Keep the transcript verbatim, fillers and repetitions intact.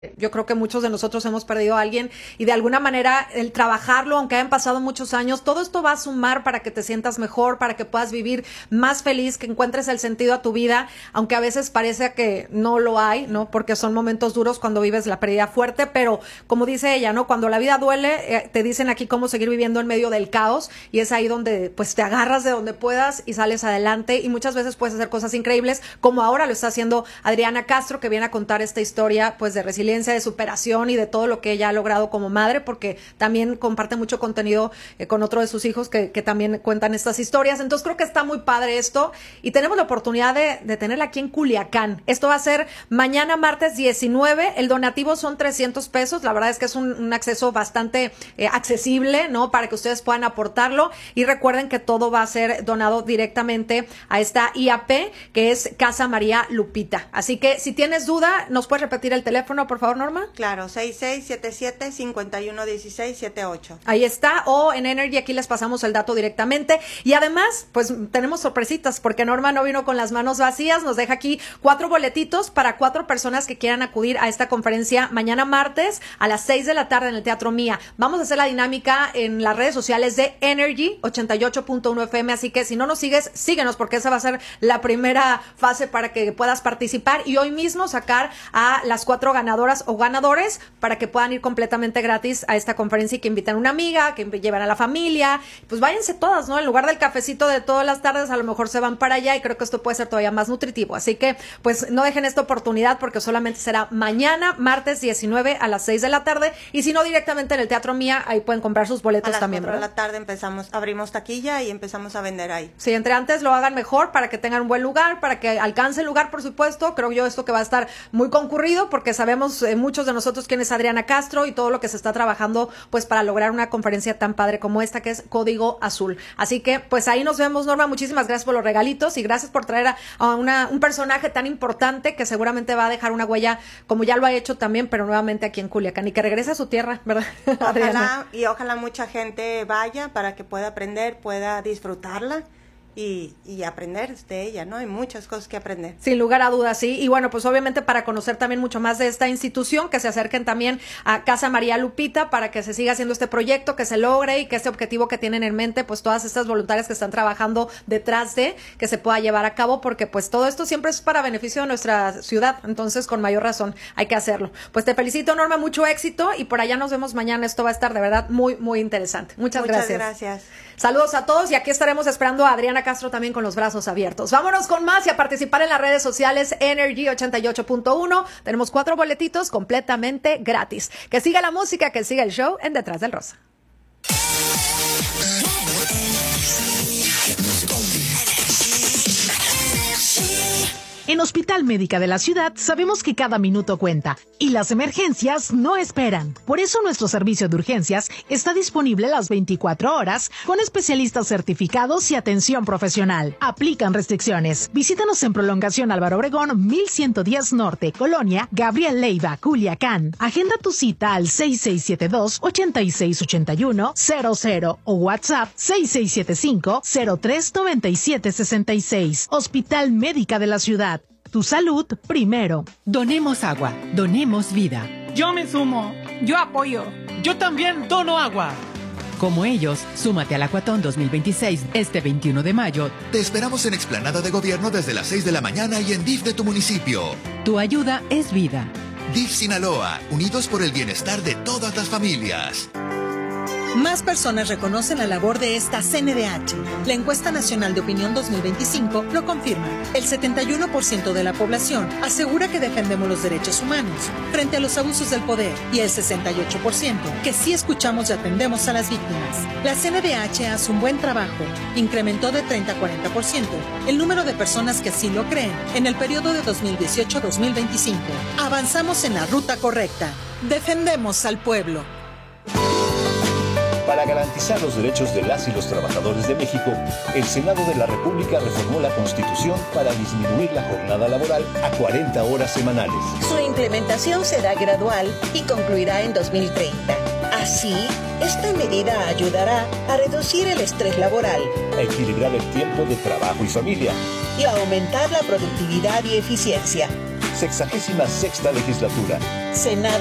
Yo creo que muchos de nosotros hemos perdido a alguien y de alguna manera el trabajarlo, aunque hayan pasado muchos años, todo esto va a sumar para que te sientas mejor, para que puedas vivir más feliz, que encuentres el sentido a tu vida, aunque a veces parece que no lo hay, ¿no? Porque son momentos duros cuando vives la pérdida fuerte, pero como dice ella, ¿no? Cuando la vida duele, eh, te dicen aquí cómo seguir viviendo en medio del caos y es ahí donde pues te agarras de donde puedas y sales adelante y muchas veces puedes hacer cosas increíbles, como ahora lo está haciendo Adriana Castro, que viene a contar esta historia pues de resiliencia, de superación y de todo lo que ella ha logrado como madre, porque también comparte mucho contenido eh, con otro de sus hijos que, que también cuentan estas historias. Entonces creo que está muy padre esto y tenemos la oportunidad de, de tenerla aquí en Culiacán. Esto va a ser mañana martes diecinueve, el donativo son trescientos pesos, la verdad es que es un, un acceso bastante eh, accesible, ¿no? Para que ustedes puedan aportarlo y recuerden que todo va a ser donado directamente a esta I A P que es Casa María Lupita. Así que si tienes duda, ¿nos puedes repetir el teléfono, por favor, Norma? Claro, seis seis siete siete, cinco uno uno seis siete ocho. Ahí está, o en Energy aquí les pasamos el dato directamente. Y además, pues tenemos sorpresitas, porque Norma no vino con las manos vacías, nos deja aquí cuatro boletitos para cuatro personas que quieran acudir a esta conferencia mañana martes a las seis de la tarde en el Teatro Mía. Vamos a hacer la dinámica en las redes sociales de Energy ochenta y ocho punto uno F M, así que si no nos sigues, síguenos, porque esa va a ser la primera fase para que puedas participar y hoy mismo sacar a las cuatro ganadoras o ganadores para que puedan ir completamente gratis a esta conferencia y que inviten a una amiga, que lleven a la familia, pues váyanse todas, ¿no? En lugar del cafecito de todas las tardes, a lo mejor se van para allá y creo que esto puede ser todavía más nutritivo, así que pues no dejen esta oportunidad porque solamente será mañana, martes diecinueve a las seis de la tarde y si no directamente en el Teatro Mía, ahí pueden comprar sus boletos a las también, cuatro ¿verdad? de la tarde empezamos, abrimos taquilla y empezamos a vender ahí. Sí, entre antes lo hagan mejor para que tengan un buen lugar, para que alcance el lugar, por supuesto, creo yo esto que va a estar muy concurrido porque sabemos eh, muchos de nosotros quién es Adriana Castro y todo lo que se está trabajando pues para lograr una conferencia tan padre como esta que es Código Azul. Así que pues ahí nos vemos, Norma, muchísimas gracias por los regalitos y gracias por traer a, a una, un personaje tan importante que seguramente va a dejar una huella como ya lo ha hecho también, pero nuevamente aquí en Culiacán y que regrese a su tierra, ¿verdad? Ojalá, y ojalá mucha gente vaya para que pueda aprender, pueda disfrutarla. Y, y aprender de ella, ¿no? Hay muchas cosas que aprender. Sin lugar a dudas, sí. Y bueno, pues obviamente para conocer también mucho más de esta institución, que se acerquen también a Casa María Lupita para que se siga haciendo este proyecto, que se logre y que este objetivo que tienen en mente, pues todas estas voluntarias que están trabajando detrás de, que se pueda llevar a cabo, porque pues todo esto siempre es para beneficio de nuestra ciudad. Entonces, con mayor razón, hay que hacerlo. Pues te felicito, Norma, mucho éxito y por allá nos vemos mañana. Esto va a estar de verdad muy, muy interesante. Muchas, Muchas gracias. gracias. Saludos a todos y aquí estaremos esperando a Adriana Castro también con los brazos abiertos. Vámonos con más y a participar en las redes sociales Energy ochenta y ocho punto uno. Tenemos cuatro boletitos completamente gratis. Que siga la música, que siga el show en Detrás del Rosa. En Hospital Médica de la Ciudad sabemos que cada minuto cuenta y las emergencias no esperan. Por eso nuestro servicio de urgencias está disponible las veinticuatro horas con especialistas certificados y atención profesional. Aplican restricciones. Visítanos en Prolongación Álvaro Obregón mil ciento diez Norte, Colonia Gabriel Leiva, Culiacán. Agenda tu cita al seis seis siete dos, ocho seis ocho uno cero cero o WhatsApp seis seis siete cinco, cero tres nueve siete seis seis. Hospital Médica de la Ciudad. Tu salud primero. Donemos agua, donemos vida. Yo me sumo, yo apoyo. Yo también dono agua. Como ellos, súmate al Acuatón dos mil veintiséis este veintiuno de mayo. Te esperamos en Explanada de Gobierno desde las seis de la mañana y en D I F de tu municipio. Tu ayuda es vida. D I F Sinaloa, unidos por el bienestar de todas las familias. Más personas reconocen la labor de esta C N D H. La encuesta nacional de opinión dos mil veinticinco lo confirma. El setenta y uno por ciento de la población asegura que defendemos los derechos humanos frente a los abusos del poder y el sesenta y ocho por ciento que sí escuchamos y atendemos a las víctimas. La C N D H hace un buen trabajo. Incrementó de treinta a cuarenta por ciento el número de personas que así lo creen en el periodo de dos mil dieciocho a dos mil veinticinco. Avanzamos en la ruta correcta. Defendemos al pueblo. Para garantizar los derechos de las y los trabajadores de México, el Senado de la República reformó la Constitución para disminuir la jornada laboral a cuarenta horas semanales. Su implementación será gradual y concluirá en dos mil treinta. Así, esta medida ayudará a reducir el estrés laboral, a equilibrar el tiempo de trabajo y familia y a aumentar la productividad y eficiencia. sexagésima sexta legislatura. Senado